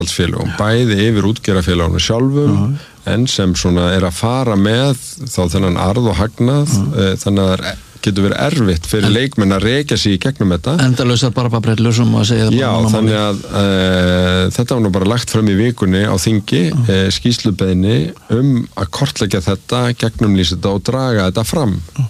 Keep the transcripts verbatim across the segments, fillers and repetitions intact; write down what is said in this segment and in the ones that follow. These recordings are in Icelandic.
félögum, bæði yfir útgerðarfélögunum sjálfum uh-huh. en sem svona er að fara með þá þennan arð og hagnað uh-huh. þannig að það getur verið erfitt fyrir en, leikmenn að rekja sig í gegnum þetta. Endalausar barbabrellur sem að segja það. Já, þannig að uh, þetta var nú bara lagt fram í vikunni á þingi uh. uh, skýrslubeðni um að kortleggja þetta, gegnumlýsa þetta og draga þetta fram. Uh.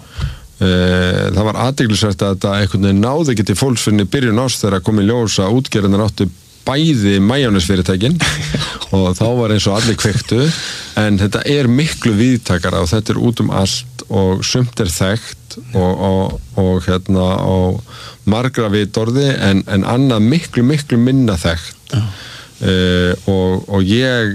Uh, það var athyglisvert að þetta einhvern veginn náði ekki til fólksfinni byrjun árs þegar að komi ljós að útgerðarnir áttu bæði majónesfyrirtækin og þá var eins og allir kveiktu en þetta er miklu víðtækara og þetta er út um allt og sumt er þekkt og, og, og hérna á margra vitorði en, en annað miklu miklu minna þekkt uh. Uh, og, og ég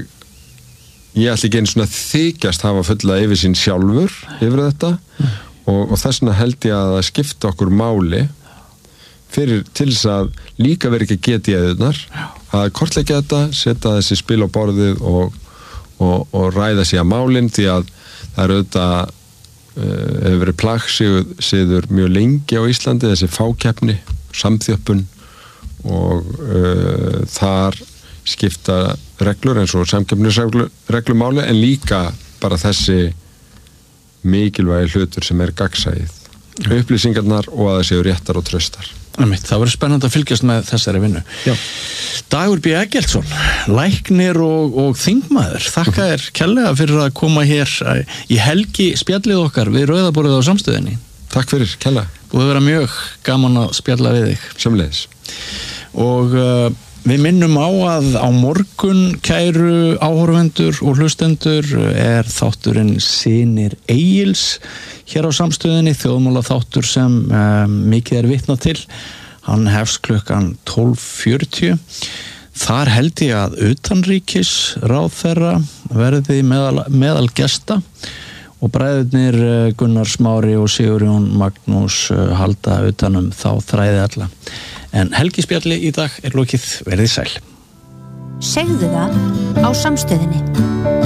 ég ætla ekki einu svona þykjast hafa fulla yfir sín sjálfur yfir þetta uh. og, og þess vegna held ég að það skipta okkur máli fyrir til þess að líka verið ekki geti eðunar að kortleggja þetta, setja þessi spil á borðið og, og, og ræða sig að málinn því að það er auðvitað uh, hefur verið plagsiður mjög lengi á Íslandi þessi fákeppni, samþjöppun og uh, þar skipta reglur eins og samkeppnisreglumáli en líka bara þessi mikilvægi hlutur sem er gagnsæið, upplýsingarnar og að það séu réttar og traustar. Það verður spennandi að fylgjast með þessari vinnu. Já. Dagur B. Eggertsson, læknir og, og þingmaður. Þakka þér kærlega fyrir að koma hér í helgi spjallið okkar við Rauðaborðið á Samstöðinni. Takk fyrir, kærlega. Þú hefur verið mjög gaman að spjalla við þig. Sömuleiðis. Og uh, við minnum á að á morgun kæru áhorfendur og hlustendur er þátturinn Synir Egils hér á Samstöðinni, þjóðmála þáttur sem um, mikið er vitnað til. Hann hefst klukkan tólf fjörutíu. Þar held ég að utanríkis ráðherra verði meðal, meðal gesta og bræðurnir Gunnar Smári og Sigurjón Magnús halda utanum þá þræði alla. En helgispjalli í dag er lokið, verið sæl. Segðu það á Samstöðinni.